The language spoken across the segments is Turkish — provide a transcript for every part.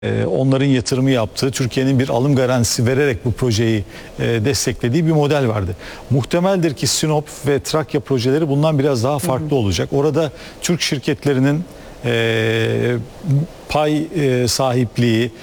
Onların yatırımı yaptığı, Türkiye'nin bir alım garantisi vererek bu projeyi desteklediği bir model vardı. Muhtemeldir ki Sinop ve Trakya projeleri bundan biraz daha farklı olacak. Orada Türk şirketlerinin pay sahipliği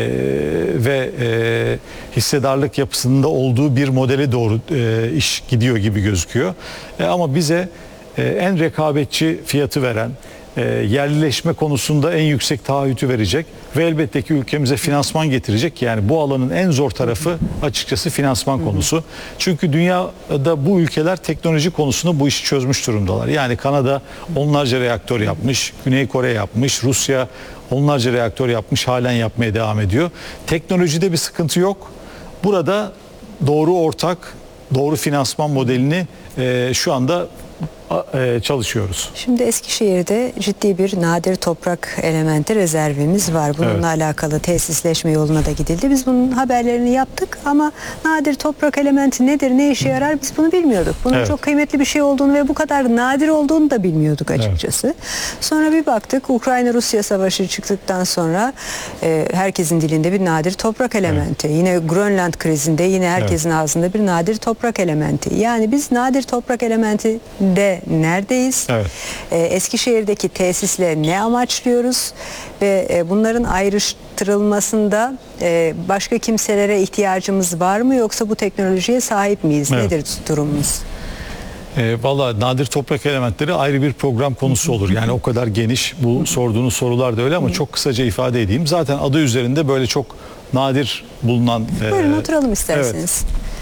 ve hissedarlık yapısında olduğu bir modele doğru iş gidiyor gibi gözüküyor. Ama bize en rekabetçi fiyatı veren, yerlileşme konusunda en yüksek taahhütü verecek ve elbette ki ülkemize finansman getirecek. Yani bu alanın en zor tarafı açıkçası finansman konusu. Çünkü dünyada bu ülkeler teknoloji konusunda bu işi çözmüş durumdalar. Yani Kanada onlarca reaktör yapmış, Güney Kore yapmış, Rusya onlarca reaktör yapmış, halen yapmaya devam ediyor. Teknolojide bir sıkıntı yok. Burada doğru ortak, doğru finansman modelini şu anda çalışıyoruz. Şimdi Eskişehir'de ciddi bir nadir toprak elementi rezervimiz var. Bununla alakalı tesisleşme yoluna da gidildi. Biz bunun haberlerini yaptık ama nadir toprak elementi nedir, ne işe yarar biz bunu bilmiyorduk. Bunun çok kıymetli bir şey olduğunu ve bu kadar nadir olduğunu da bilmiyorduk açıkçası. Sonra bir baktık, Ukrayna-Rusya savaşı çıktıktan sonra herkesin dilinde bir nadir toprak elementi. Yine Grönland krizinde yine herkesin ağzında bir nadir toprak elementi. Yani biz nadir toprak elementi de neredeyiz? Eskişehir'deki tesisle ne amaçlıyoruz? Ve bunların ayrıştırılmasında başka kimselere ihtiyacımız var mı? Yoksa bu teknolojiye sahip miyiz? Nedir durumumuz? Vallahi nadir toprak elementleri ayrı bir program konusu olur. Yani o kadar geniş, bu sorduğunuz sorular da öyle ama çok kısaca ifade edeyim. Zaten adı üzerinde böyle çok nadir bulunan... Buyurun oturalım isterseniz.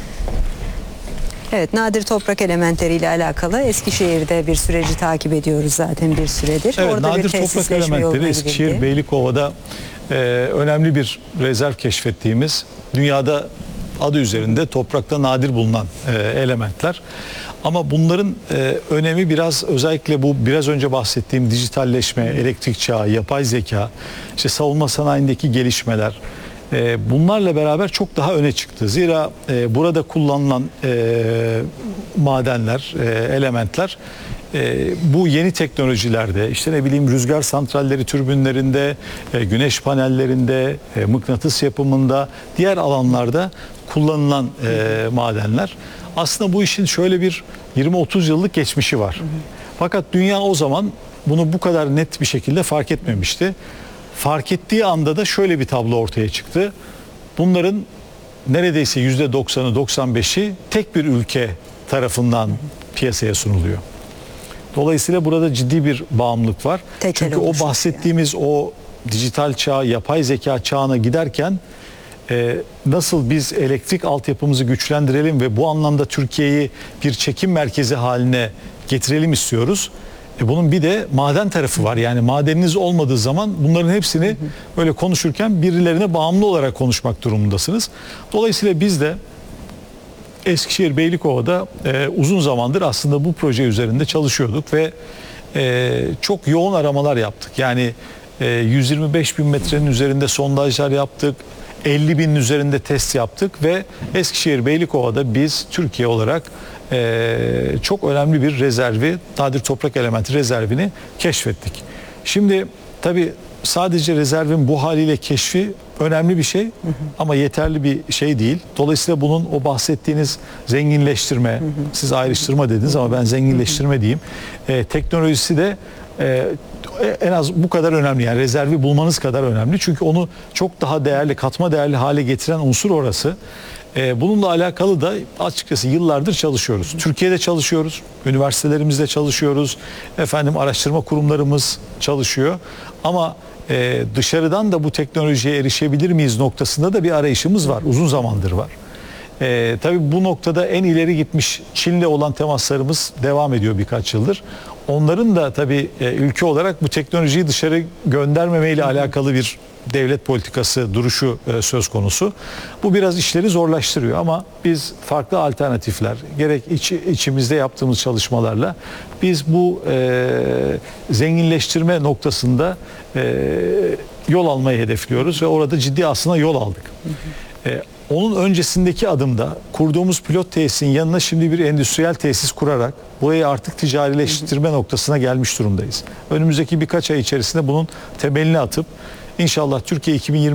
Evet, nadir toprak elementleriyle alakalı Eskişehir'de bir süreci takip ediyoruz zaten bir süredir. Evet, orada nadir toprak elementleri Eskişehir Beylikova'da önemli bir rezerv keşfettiğimiz, dünyada adı üzerinde toprakta nadir bulunan elementler. Ama bunların önemi biraz, özellikle bu biraz önce bahsettiğim dijitalleşme, elektrik çağı, yapay zeka, işte savunma sanayindeki gelişmeler, bunlarla beraber çok daha öne çıktı. Zira burada kullanılan madenler, elementler bu yeni teknolojilerde, işte ne bileyim rüzgar santralleri türbinlerinde, güneş panellerinde, mıknatıs yapımında, diğer alanlarda kullanılan madenler. Aslında bu işin şöyle bir 20-30 yıllık geçmişi var. Fakat dünya o zaman bunu bu kadar net bir şekilde fark etmemişti. Fark ettiği anda da şöyle bir tablo ortaya çıktı. Bunların neredeyse %90'ı 95'i tek bir ülke tarafından piyasaya sunuluyor. Dolayısıyla burada ciddi bir bağımlılık var. Çünkü o bahsettiğimiz o dijital çağ, yapay zeka çağına giderken nasıl biz elektrik altyapımızı güçlendirelim ve bu anlamda Türkiye'yi bir çekim merkezi haline getirelim istiyoruz. Bunun bir de maden tarafı var. Yani madeniniz olmadığı zaman bunların hepsini böyle konuşurken birilerine bağımlı olarak konuşmak durumundasınız. Dolayısıyla biz de Eskişehir Beylikova'da uzun zamandır aslında bu proje üzerinde çalışıyorduk ve çok yoğun aramalar yaptık. Yani 125 bin metrenin üzerinde sondajlar yaptık. 50 binin üzerinde test yaptık ve Eskişehir Beylikova'da biz Türkiye olarak çok önemli bir rezervi, nadir toprak elementi rezervini keşfettik. Şimdi tabii sadece rezervin bu haliyle keşfi önemli bir şey ama yeterli bir şey değil. Dolayısıyla bunun o bahsettiğiniz zenginleştirme, siz ayrıştırma dediniz ama ben zenginleştirme diyeyim, teknolojisi de en az bu kadar önemli. Yani rezervi bulmanız kadar önemli. Çünkü onu çok daha değerli, katma değerli hale getiren unsur orası. Bununla alakalı da açıkçası yıllardır çalışıyoruz. Türkiye'de çalışıyoruz, üniversitelerimizde çalışıyoruz, araştırma kurumlarımız çalışıyor. Ama dışarıdan da bu teknolojiye erişebilir miyiz noktasında da bir arayışımız var, uzun zamandır var. Tabii bu noktada en ileri gitmiş Çin'le olan temaslarımız devam ediyor birkaç yıldır. Onların da tabii ülke olarak bu teknolojiyi dışarı göndermemeyle alakalı bir devlet politikası duruşu söz konusu. Bu biraz işleri zorlaştırıyor ama biz farklı alternatifler, gerek içimizde yaptığımız çalışmalarla biz bu zenginleştirme noktasında yol almayı hedefliyoruz ve orada ciddi aslında yol aldık. Onun öncesindeki adımda kurduğumuz pilot tesisin yanına şimdi bir endüstriyel tesis kurarak burayı artık ticarileştirme noktasına gelmiş durumdayız. Önümüzdeki birkaç ay içerisinde bunun temelini atıp İnşallah Türkiye 2020